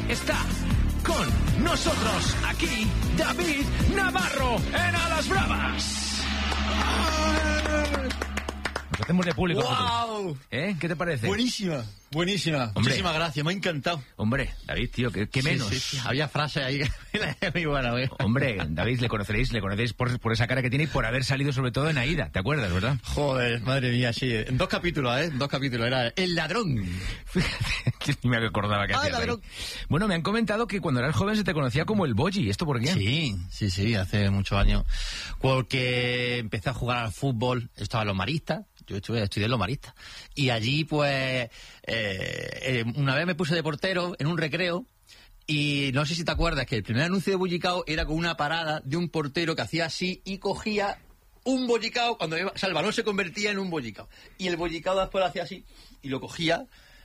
está con nosotros aquí David Navarro en A las Bravas. Nos hacemos de público. ¡Wow! ¿Qué te parece? Buenísima. Hombre, muchísimas gracias, me ha encantado. Hombre, David, tío, ¿qué menos? Sí. Había frases ahí muy buenas. Hombre, David, le conocéis por esa cara que tiene y por haber salido sobre todo en Aída, ¿te acuerdas, verdad? Joder, madre mía, sí. En 2 capítulos, era El Ladrón. Fíjate, ni me acordaba que hacía. Ladrón. Bueno, me han comentado que cuando eras joven se te conocía como el Boyi. ¿Esto por qué? Sí, hace muchos años. Porque empecé a jugar al fútbol, estaba en los maristas. Yo estudié en los maristas. Y allí, pues, una vez me puse de portero en un recreo. Y no sé si te acuerdas que el primer anuncio de Bollicao era con una parada de un portero que hacía así y cogía un bollicao cuando el balón se convertía en un bollicao. Y el bollicao después lo hacía así y lo cogía.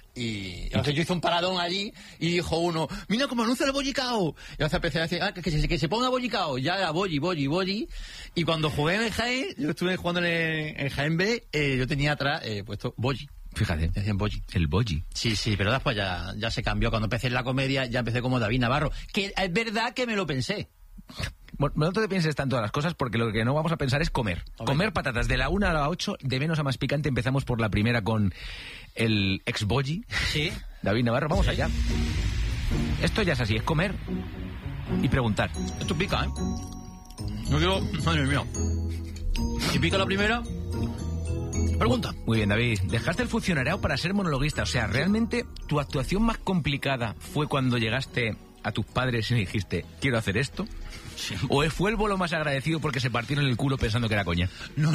Y entonces yo hice un paradón allí y dijo uno, mira cómo anuncia el bollicao. Y entonces empecé a decir, que se ponga bollicao. Ya era Boyi. Y cuando jugué en el Jaén, yo estuve jugando en Jaén B, yo tenía atrás puesto Boyi. Fíjate, decían Boyi. El Boyi. Sí, pero después ya se cambió. Cuando empecé en la comedia, ya empecé como David Navarro. Que es verdad que me lo pensé. Bueno, no te pienses tanto a las cosas porque lo que no vamos a pensar es comer. Comer patatas de la 1 a la 8, de menos a más picante. Empezamos por la primera con el ex Boyi. Sí. David Navarro, vamos allá. Esto ya es así, es comer y preguntar. Esto pica, ¿eh? No quiero... Madre mía. Si pica la primera... Pregunta. Muy bien, David. Dejaste el funcionariado para ser monologuista. O sea, ¿realmente tu actuación más complicada fue cuando llegaste a tus padres y dijiste, quiero hacer esto? Sí. ¿O fue el bolo más agradecido porque se partieron el culo pensando que era coña? No.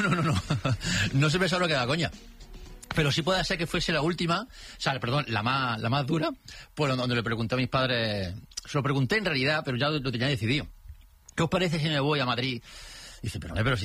No se pensaron que era coña. Pero sí puede ser que fuese la última, la más dura, pues donde le pregunté a mis padres, se lo pregunté en realidad, pero ya lo tenía decidido. ¿Qué os parece si me voy a Madrid? Dice, pero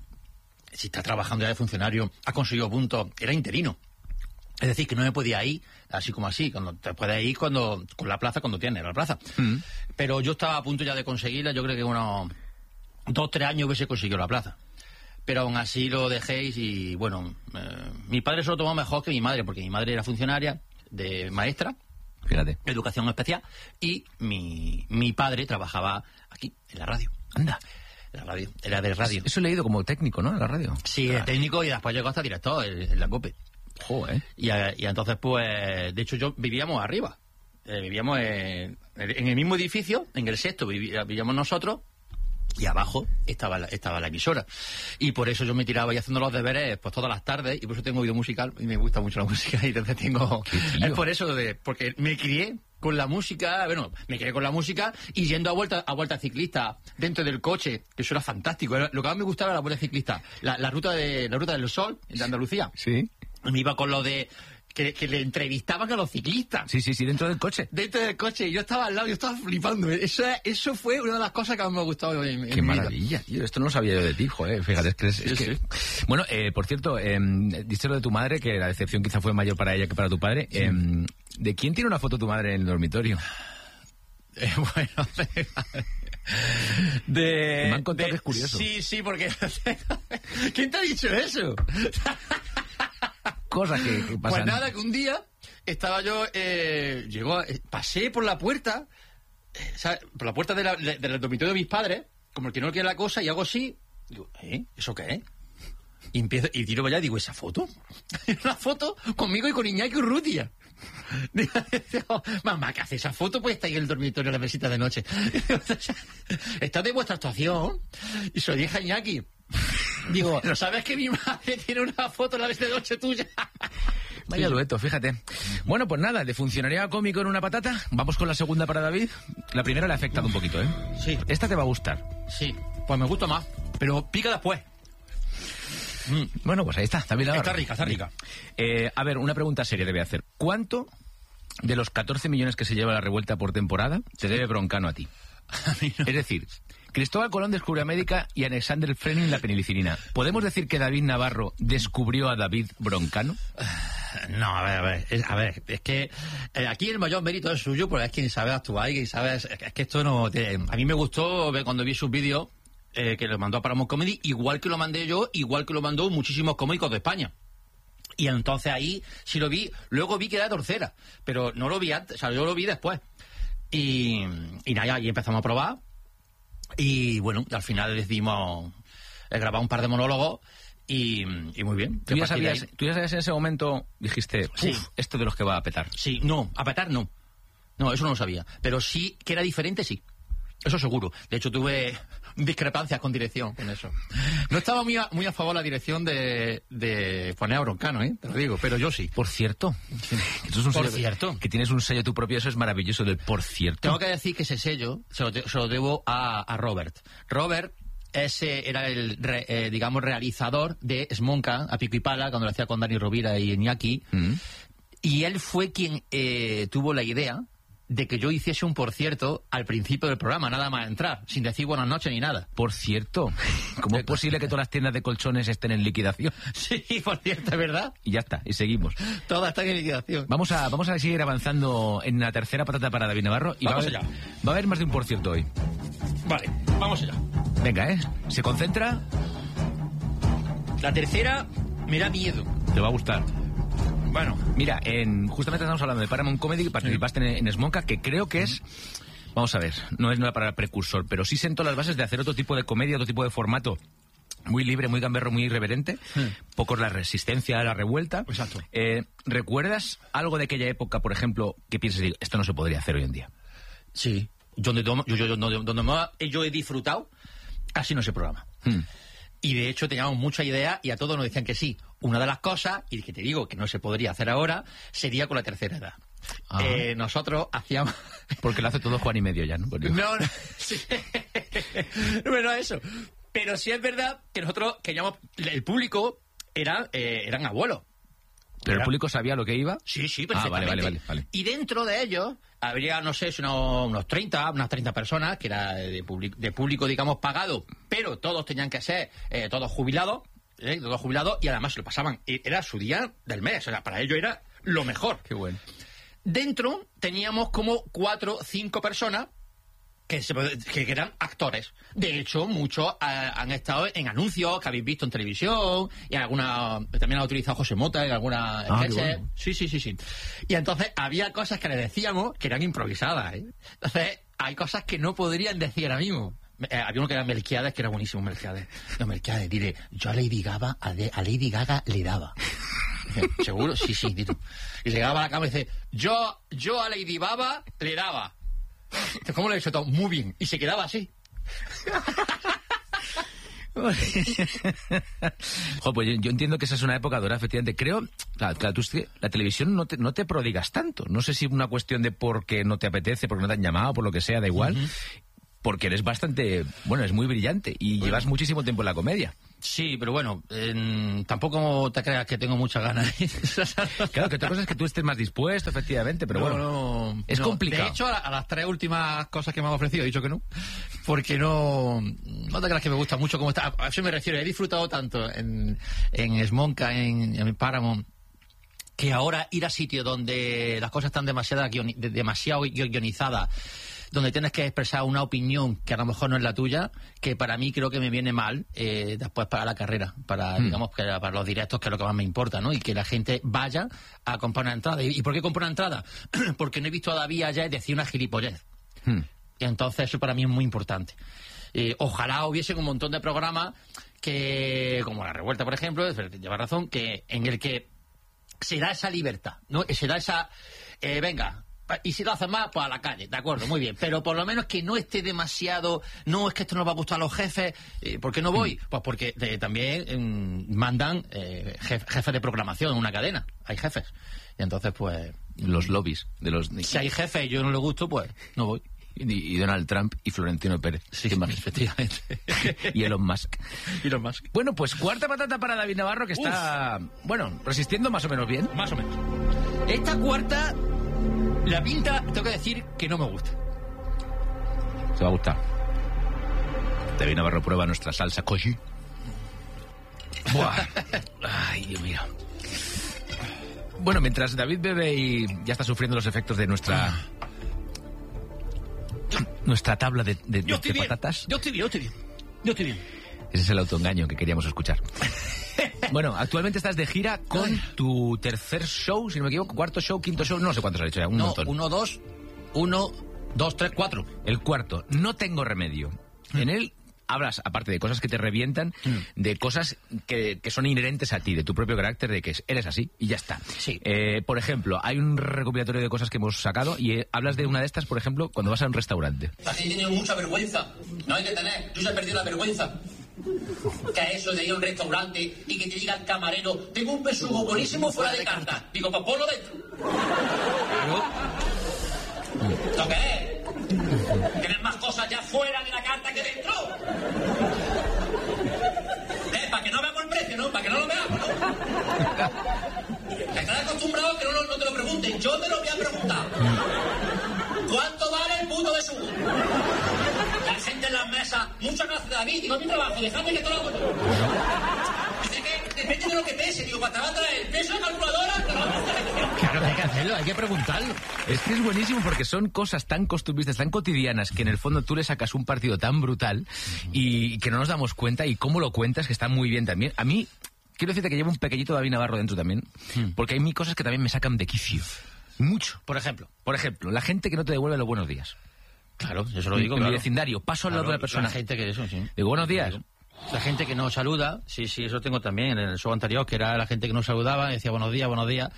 si está trabajando ya de funcionario, ha conseguido puntos, era interino. Es decir, que no me podía ir así como así, cuando te puedes ir con la plaza cuando tienes la plaza. Pero yo estaba a punto ya de conseguirla, yo creo que unos 2-3 años hubiese conseguido la plaza. Pero aún así lo dejéis y bueno, mi padre se lo tomó mejor que mi madre, porque mi madre era funcionaria de maestra, fíjate, educación especial, y mi padre trabajaba aquí, en la radio. Anda. La radio, era de radio. Eso he leído como técnico, ¿no? En la radio. Sí, claro. Técnico y después llegó hasta director en la COPE. Joder. Y entonces, pues, de hecho, vivíamos arriba. Vivíamos en el mismo edificio, en el sexto vivíamos nosotros, y abajo estaba la emisora. Y por eso yo me tiraba ahí haciendo los deberes pues todas las tardes, y por eso tengo oído musical, y me gusta mucho la música, y entonces es por eso, porque me crié con la música, y yendo a vuelta ciclista dentro del coche, que eso era fantástico. Lo que más me gustaba era la vuelta ciclista, la ruta del Sol, de Andalucía. Sí. Me iba con lo de que le entrevistaban a los ciclistas. Sí, dentro del coche. Dentro del coche, y yo estaba al lado, yo estaba flipando. Eso fue una de las cosas que más me ha gustado en mi vida. Qué maravilla, tío. Esto no lo sabía yo de ti, joder. Fíjate, es que... Bueno, por cierto, diste lo de tu madre, que la decepción quizá fue mayor para ella que para tu padre. Sí. ¿De quién tiene una foto tu madre en el dormitorio? Me han contado que es curioso. Sí, porque... ¿Quién te ha dicho eso? Cosas que pasan. Pues nada, que un día estaba yo, pasé por la puerta, por la puerta del dormitorio de mis padres, como el que no quiere la cosa, y hago así, digo, ¿eso qué es? Y tiro para allá, digo, ¿esa foto? Una foto conmigo y con Iñaki Urrutia. Digo, mamá, ¿qué hace esa foto? Pues está ahí en el dormitorio, la mesita de noche. Está de vuestra actuación. Y se lo dije a Iñaki. Digo, ¿no sabes que mi madre tiene una foto en la vez de noche tuya? Vaya dueto, fíjate. Bueno, pues nada, de funcionario cómico en una patata. Vamos con la segunda para David. La primera le ha afectado un poquito, ¿eh? Sí. Esta te va a gustar. Sí, pues me gusta más, pero pica después. Bueno, pues ahí está. Está rica. A ver, una pregunta seria te voy a hacer. ¿Cuánto de los 14 millones que se lleva la Revuelta por temporada te debe Broncano a ti? A mí no. Es decir, Cristóbal Colón descubrió América y Alexander Fleming la penicilina. ¿Podemos decir que David Navarro descubrió a David Broncano? No, a ver, es que aquí el mayor mérito es suyo, porque es quien sabe actuar y quien sabe... Es que esto no... A mí me gustó ver cuando vi sus vídeos que lo mandó a Paramount Comedy, igual que lo mandé yo, igual que lo mandó muchísimos cómicos de España. Y entonces ahí sí lo vi, luego vi que era tercera, pero no lo vi antes, o sea, yo lo vi después. Y nada, y empezamos a probar. Y bueno, al final decidimos grabar un par de monólogos y muy bien. ¿Tú ya sabías en ese momento, dijiste, Sí. esto de los que va a petar? Sí, no, a petar no. No, eso no lo sabía. Pero sí que era diferente, sí. Eso seguro. De hecho, tuve discrepancias con dirección con eso. No estaba muy a favor la dirección de poner a Broncano, te lo digo, pero yo sí. Por cierto. Eso es un Por sello cierto. Que tienes un sello tú propio, eso es maravilloso, del por cierto. Tengo que decir que ese sello se lo debo a Robert. Robert ese era el, digamos, realizador de Smonka, a pico y pala, cuando lo hacía con Dani Rovira y Iñaki. Y él fue quien tuvo la idea de que yo hiciese un por cierto al principio del programa, nada más entrar, sin decir buenas noches ni nada. Por cierto, ¿cómo es posible que todas las tiendas de colchones estén en liquidación? Sí, por cierto, es verdad. Y ya está, y seguimos. Todas están en liquidación. Vamos a seguir avanzando en la tercera patata para David Navarro. Y Vamos va a haber más de un por cierto hoy. Vale, vamos allá. Venga, se concentra. La tercera me da miedo. Te va a gustar. Bueno, mira, justamente estamos hablando de Paramount Comedy, participaste en Smonka, que creo que es, vamos a ver, no es nada para el precursor, pero sí sentó las bases de hacer otro tipo de comedia, otro tipo de formato, muy libre, muy gamberro, muy irreverente, poco la resistencia, la revuelta. Exacto. ¿Recuerdas algo de aquella época, por ejemplo, que piensas, digo, esto no se podría hacer hoy en día? Sí, donde yo he disfrutado, casi no se programa. Y de hecho teníamos mucha idea y a todos nos decían que sí. Una de las cosas, y que te digo que no se podría hacer ahora, sería con la tercera edad. Nosotros hacíamos... Porque lo hace todo Juan y medio ya, ¿no? No, sí. Bueno, eso. Pero sí es verdad que nosotros queríamos... El público eran abuelos. ¿Pero el público sabía lo que iba? Sí, perfectamente. Vale. Y dentro de ellos habría, no sé, unas 30 personas, que era de público, digamos, pagado, pero todos tenían que ser todos jubilados, y además se lo pasaban. Era su día del mes, o sea, para ellos era lo mejor. Qué bueno. Dentro teníamos como 4 o 5 personas que eran actores. De hecho, muchos han estado en anuncios que habéis visto en televisión, y también ha utilizado José Mota en algunas sketches. Bueno. Sí. Y entonces había cosas que le decíamos que eran improvisadas, Entonces, hay cosas que no podrían decir ahora mismo. Había uno que era Melquiades, que era buenísimo, Melquiades. No, Melquiades, dile, yo a Lady Gaga le daba. Dice, ¿seguro? Sí, dile. Y llegaba a la cama y dice, yo a Lady Baba le daba. ¿Cómo lo he hecho todo? Muy bien. Y se quedaba así. Pues yo entiendo que esa es una época dorada, efectivamente. Creo, claro, tú, la televisión no te prodigas tanto. No sé si es una cuestión de porque no te apetece, porque no te han llamado, por lo que sea, da igual. Porque eres bastante, es muy brillante y llevas muchísimo tiempo en la comedia. Sí, pero bueno, tampoco te creas que tengo muchas ganas. Claro, que otra cosa es que tú estés más dispuesto, efectivamente, pero es complicado. De hecho, a las 3 últimas cosas que me han ofrecido he dicho que no, porque no te creas que me gusta mucho cómo está. A eso me refiero, he disfrutado tanto en Smonka, en Paramount, que ahora ir a sitios donde las cosas están demasiado guionizadas, donde tienes que expresar una opinión que a lo mejor no es la tuya, que para mí creo que me viene mal después para la carrera, digamos, para los directos, que es lo que más me importa, ¿no? Y que la gente vaya a comprar una entrada. ¿Y por qué comprar una entrada? Porque no he visto a David allá decir una gilipollez. Y entonces eso para mí es muy importante. Ojalá hubiese un montón de programas que, como La Revuelta, por ejemplo, lleva razón, que en el que se da esa libertad, ¿no? Se da esa... venga... Y si lo hacen más, pues a la calle, de acuerdo, muy bien. Pero por lo menos que no esté demasiado... No, es que esto no va a gustar a los jefes. ¿Por qué no voy? Pues porque también mandan jefes de programación en una cadena. Hay jefes. Y entonces, pues... Los lobbies de los... Si hay jefes y yo no le gusto, pues no voy. Y Donald Trump y Florentino Pérez. Sí, efectivamente. Y Elon Musk. Musk. Bueno, pues cuarta patata para David Navarro, que está, resistiendo más o menos bien. Más o menos. Esta cuarta... La pinta, tengo que decir que no me gusta. Te va a gustar. David Navarro prueba nuestra salsa koji. Buah. Ay, Dios mío. Bueno, mientras David bebe y ya está sufriendo los efectos de nuestra tabla de patatas. Yo estoy bien. Ese es el autoengaño que queríamos escuchar. Bueno, actualmente estás de gira con tu tercer show, si no me equivoco, cuarto show, quinto show, no sé cuántos has hecho ya, un montón. 1, 2, 1, 2, 3, 4. El cuarto, no tengo remedio. En él hablas, aparte de cosas que te revientan, de cosas que son inherentes a ti, de tu propio carácter, de que eres así y ya está. Sí. Por ejemplo, hay un recopilatorio de cosas que hemos sacado y hablas de una de estas, por ejemplo, cuando vas a un restaurante. Aquí he tenido mucha vergüenza. No hay que tener. Tú se has perdido la vergüenza. ¿Qué es eso de ir a un restaurante y que te diga el camarero, tengo un besugo buenísimo fuera de carta? Digo, pues ponlo dentro. Claro. ¿Esto qué es? ¿Tienes más cosas ya fuera de la carta que dentro? Para que no veamos el precio, ¿no? Para que no lo veamos, ¿no? Que estás acostumbrado a que no te lo pregunten. Yo te lo voy a preguntar. ¿Cuánto vale el puto besugo? La gente en las mesas, muchas gracias, David, digo, mi trabajo, dejadme que todo lo hago yo. Dice que depende de lo que pese, digo, para te va a traer el peso de calculadora, te lo vamos a hacer. Claro, hay que hacerlo, hay que preguntarlo. Es que es buenísimo porque son cosas tan costumbristas, tan cotidianas, que en el fondo tú le sacas un partido tan brutal y que no nos damos cuenta, y cómo lo cuentas, que está muy bien también. A mí, quiero decirte que llevo un pequeñito David Navarro dentro también, porque hay cosas que también me sacan de quicio. Mucho. Por ejemplo, la gente que no te devuelve los buenos días. claro, yo se lo digo. En mi Claro. vecindario, paso al lado de la persona. La gente que eso, sí. Digo, buenos días. La gente que no saluda, sí, eso tengo también en el show anterior, que era la gente que no saludaba, decía buenos días,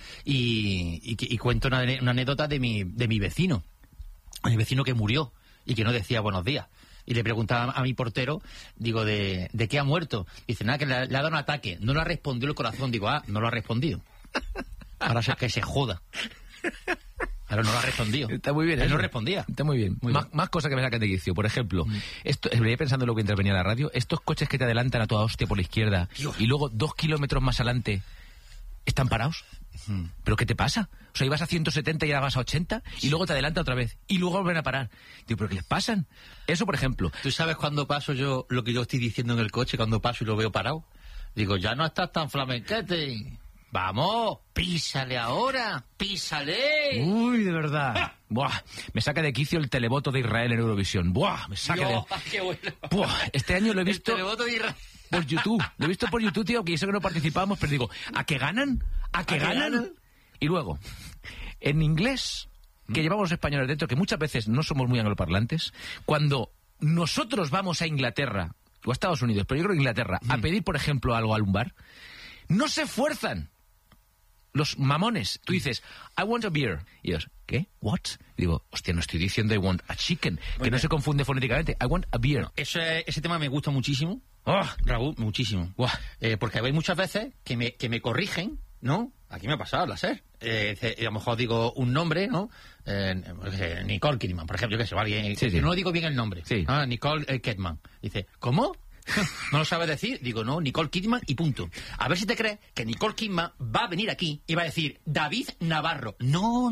y cuento una anécdota de mi vecino, mi vecino que murió y que no decía buenos días. Y le preguntaba a mi portero, digo, ¿de qué ha muerto? Dice, nada, que le ha dado un ataque, no lo ha respondido el corazón. Digo, no lo ha respondido. Ahora sé que se joda. Pero no lo ha respondido. Está muy bien. Él eso. no respondía. Está muy bien. Más cosas que me sacan de quicio. Por ejemplo, venía pensando en lo que intervenía en la radio, estos coches que te adelantan a toda hostia por la izquierda, Dios. y luego 2 kilómetros más adelante están parados. ¿Pero qué te pasa? O sea, ibas a 170 y ahora vas a 80 y luego te adelanta otra vez y luego vuelven a parar. Digo, ¿pero qué les pasan? Eso, por ejemplo. ¿Tú sabes cuando paso yo lo que yo estoy diciendo en el coche, cuando paso y lo veo parado? Digo, ya no estás tan flamenquete. Vamos, písale ahora, písale. Uy, de verdad. Buah, me saca de quicio el televoto de Israel en Eurovisión. Buah, me saca Dios, de... qué bueno. Buah, este año lo he visto... El televoto de Israel. Por YouTube. Lo he visto por YouTube, tío, que eso que no participamos, pero digo, ¿a qué ganan? ¿A qué ganan? Y luego, en inglés, que llevamos los españoles dentro, que muchas veces no somos muy angloparlantes, cuando nosotros vamos a Inglaterra, o a Estados Unidos, pero yo creo que Inglaterra, a pedir, por ejemplo, algo a un bar, no se esfuerzan. Los mamones. Tú dices, I want a beer. Y ellos, ¿qué? What? Y digo, hostia, no estoy diciendo I want a chicken, que no se confunde fonéticamente. I want a beer. Ese tema me gusta muchísimo. Raúl, muchísimo. Porque hay muchas veces que me corrigen, ¿no? Aquí me ha pasado, la SER. A lo mejor digo un nombre, ¿no? Nicole Kidman, por ejemplo, yo que sé, alguien. Sí. No digo bien el nombre. Sí. Nicole Kidman. Dice, ¿cómo? ¿No lo sabes decir? Digo, no, Nicole Kidman y punto. A ver si te crees que Nicole Kidman va a venir aquí y va a decir David Navarro. No.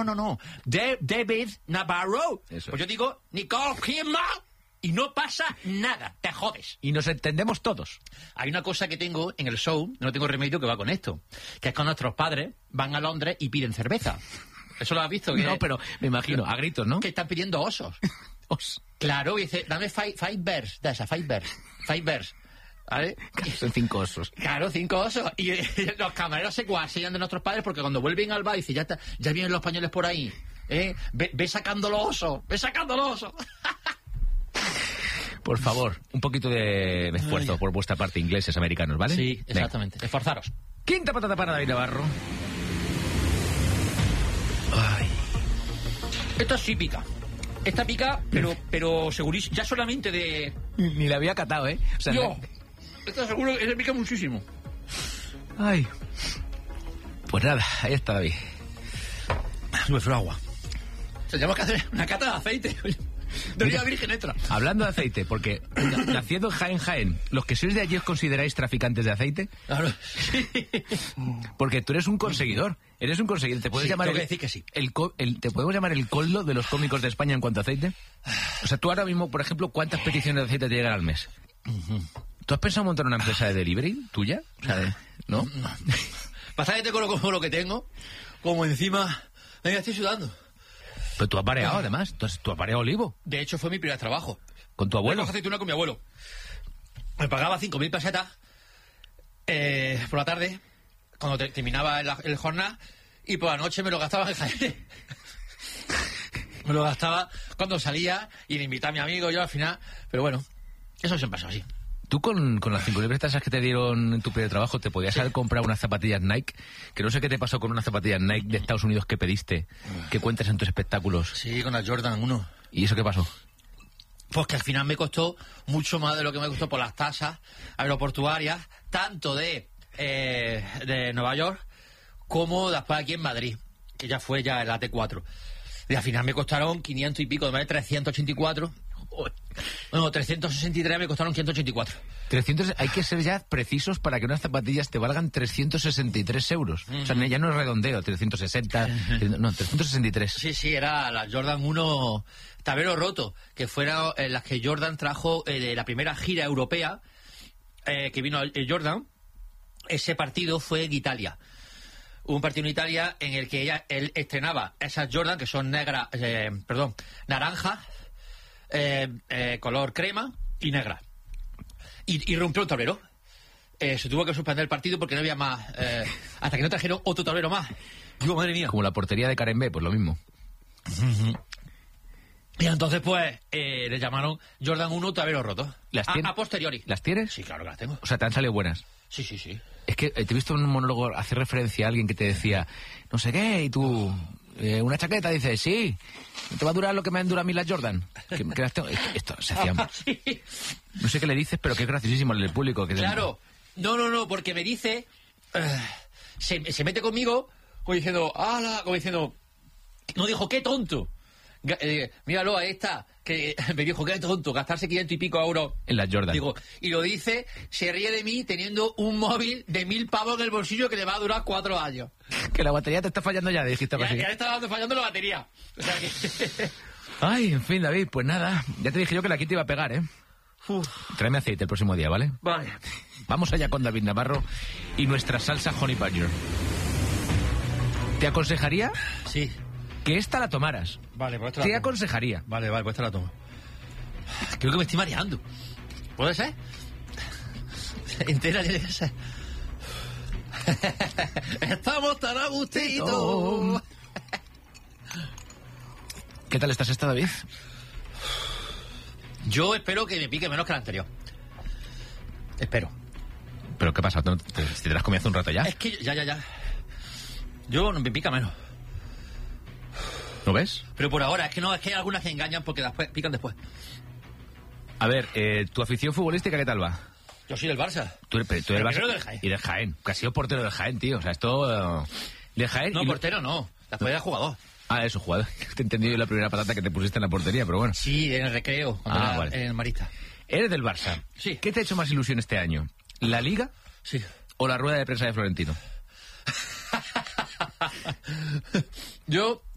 David Navarro. Eso. Pues yo digo Nicole Kidman y no pasa nada. Te jodes. Y nos entendemos todos. Hay una cosa que tengo en el show, no tengo remedio, que va con esto, que es cuando nuestros padres van a Londres y piden cerveza. ¿Eso lo has visto? No, pero me imagino, a gritos, ¿no? Que están pidiendo osos. Claro, y dice, dame five bears, de esa, five bears. ¿Vale? Son 5 osos. Claro, 5 osos. Y los camareros se guasillan de nuestros padres porque cuando vuelven al bar dice, ya vienen los españoles por ahí. Ve sacando los osos, Por favor, un poquito de esfuerzo por vuestra parte, ingleses, americanos, ¿vale? Sí, exactamente. Venga. Esforzaros. Quinta patata para David Navarro. Esta sí pica. Esta pica, pero segurísimo. Ya solamente de... Ni la había catado, ¿eh? O sea, Esta seguro que se pica muchísimo. Ay. Pues nada, ahí está David. Me fue agua. Tenemos que hacer una cata de aceite. De oliva virgen extra. Hablando de aceite, porque naciendo en Jaén, ¿los que sois de allí os consideráis traficantes de aceite? Claro. Porque tú eres un conseguidor. Eres un conseguidor. ¿Te puedes llamar tengo que decir que sí. ¿Te podemos llamar el coldo de los cómicos de España en cuanto a aceite? O sea, tú ahora mismo, por ejemplo, ¿cuántas peticiones de aceite te llegan al mes? ¿Tú has pensado montar una empresa de delivery tuya? O sea, ¿no? Pasa que tengo como lo que tengo, como encima... Venga, estoy sudando. Pero tú has pareado, además. Tú has pareado olivo. De hecho, fue mi primer trabajo. ¿Con tu abuelo? Recojo aceituna con mi abuelo. Me pagaba 5.000 pesetas por la tarde, cuando terminaba el jornada, y por la noche me lo gastaba en Jaén. Me lo gastaba cuando salía y le invitaba a mi amigo, yo al final. Pero bueno, eso siempre pasó así. Tú con las 5 libretas esas que te dieron en tu primer trabajo, te podías haber comprado unas zapatillas Nike, que no sé qué te pasó con unas zapatillas Nike de Estados Unidos que pediste, que cuentas en tus espectáculos. Sí, con la Jordan 1. ¿Y eso qué pasó? Pues que al final me costó mucho más de lo que me costó por las tasas aeroportuarias, tanto de Nueva York como después aquí en Madrid, que ya fue ya el AT4. Y al final me costaron 500 y pico, de 384. No, 363 me costaron 584. 300, hay que ser ya precisos para que unas zapatillas te valgan 363 euros. O sea, ya no es redondeo, 360, no, 363. Sí, era la Jordan 1 tablero roto, que fueron las que Jordan trajo de la primera gira europea que vino el Jordan. Ese partido fue en Italia. Hubo un partido en Italia en el que él estrenaba esas Jordan, que son naranja, color crema y negra. Y rompió el tablero. Se tuvo que suspender el partido porque no había más. Hasta que no trajeron otro tablero más. Digo, madre mía. Como la portería de Karen B, pues lo mismo. Y entonces, pues, le llamaron Jordan 1 tablero roto. A posteriori. ¿Las tienes? Sí, claro que las tengo. O sea, te han salido buenas. Sí. Es que te he visto en un monólogo hacer referencia a alguien que te decía, no sé qué, y tú, una chaqueta, dices, sí, te va a durar lo que me han durado a mí las Jordan. Que las tengo. Esto se hacía. Sí. No sé qué le dices, pero que es graciosísimo el público. Que claro. No, porque me dice, se mete conmigo, como diciendo, ¡hala! Como diciendo, no dijo, ¡qué tonto! Míralo, ahí está, que me dijo, qué tonto, gastarse 500 y pico euros en las Jordan. Digo, y lo dice, se ríe de mí teniendo un móvil de 1.000 pavos en el bolsillo que le va a durar 4 años. Que la batería te está fallando ya, dijiste. Ya le está fallando la batería. O sea que... Ay, en fin, David, pues nada, ya te dije yo que la Kitty iba a pegar, ¿eh? Tráeme aceite el próximo día, ¿vale? Vale. Vamos allá con David Navarro y nuestra salsa Honey Badger. ¿Te aconsejaría? Sí. Que esta la tomaras. Vale, pues esta la Te tomo. aconsejaría. Vale, pues esta la tomo. Creo que me estoy mareando. ¿Puede ser? Entera tiene que ser. Estamos tan a gustito. ¿Qué tal estás esta, David? Yo espero que me pique menos que la anterior. Espero. ¿Pero qué pasa? ¿Te las comí hace un rato ya? Es que ya. Yo me pica menos. ¿Lo ves? Pero por ahora, es que hay algunas que engañan porque después pican después. A ver, ¿tu afición futbolística qué tal va? Yo soy del Barça. Tú eres del Barça del Jaén. y del Jaén. Que has sido portero del Jaén, tío. O sea, esto... del Jaén... No, portero no. Después era jugador. Ah, eso, jugador. Te he entendido la primera patata que te pusiste en la portería, pero bueno. Sí, en el recreo. Vale. En el Marista. ¿Eres del Barça? Sí. ¿Qué te ha hecho más ilusión este año? ¿La Liga? Sí. ¿O la rueda de prensa de Florentino? Yo